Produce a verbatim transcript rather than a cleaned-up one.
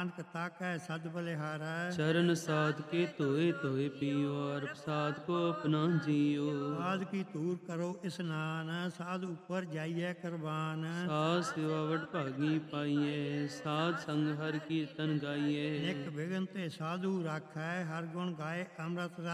ਨਾਨਕ ਤਾਕੈ ਸਦ ਬਲਿਹਾਰੈ। ਚਰਨ ਸਾਧ ਕੇ ਧੋਏ ਧੋਏ ਪੀਓ, ਔਰ ਪ੍ਰਸਾਦ ਕੋ ਆਪਣਾ ਜੀਓ। ਸਾਧ ਕੀ ਧੂਰ ਕਰੋ ਇਸਨਾਨ, ਸਾਧ ਉੱਪਰ ਜਾਈਐ ਕਰਬਾਨ। ਸਾਧ ਸੇਵਾ ਵਡ ਭਾਗੀ ਪਾਈਐ, ਸਾਧ ਸੰਗ ਹਰ ਕੀਰਤਨ ਗਾਈਐ। ਨਿਕ ਬਿਗਨ ਤੇ ਸਾਧੂ ਰਾਖੈ, ਹਰ ਗੁਣ ਗਾਏ ਅੰਮ੍ਰਿਤ